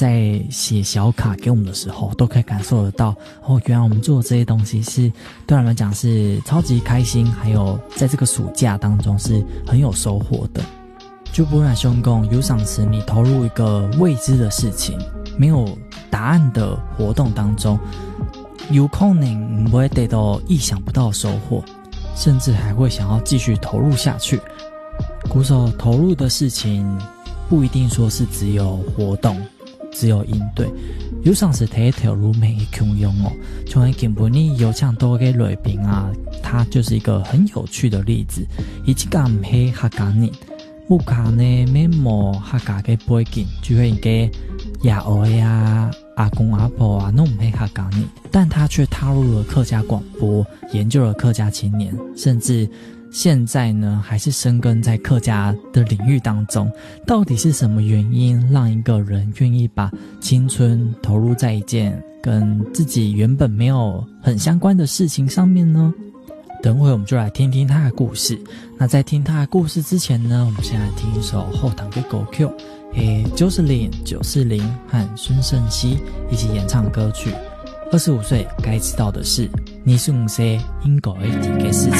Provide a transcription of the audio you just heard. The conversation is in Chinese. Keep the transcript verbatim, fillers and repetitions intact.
在写小卡给我们的时候，都可以感受得到哦，原来我们做的这些东西是对他们讲是超级开心，还有在这个暑假当中是很有收获的。就不然兄公有赏时，你投入一个未知的事情，没有答案的活动当中，有可能不会得到意想不到的收获，甚至还会想要继续投入下去。鼓手投入的事情不一定说是只有活动，只有应对，有赏时提一条路每一穷用哦，从一根本你有抢多给雷兵啊，它就是一个很有趣的例子。以及讲唔系客家人，木卡呢没冇客家嘅背景，就会嘅爷爷呀、阿公阿婆啊，都唔系客家人，但他却踏入了客家广播，研究了客家青年，甚至现在呢还是深耕在客家的领域当中。到底是什么原因让一个人愿意把青春投入在一件跟自己原本没有很相关的事情上面呢？等会我们就来听听他的故事。那在听他的故事之前呢，我们先来听一首后堂的歌曲，诶，九四零、九四零和孙盛熙一起演唱歌曲。二十五岁该知道的事，你是五岁应该的几个事情。